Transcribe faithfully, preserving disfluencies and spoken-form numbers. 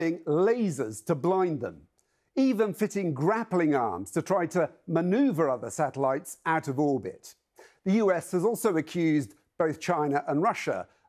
lasers to blind them, even fitting grappling arms to try to maneuver other satellites out of orbit. The U S has also accused both China and Russia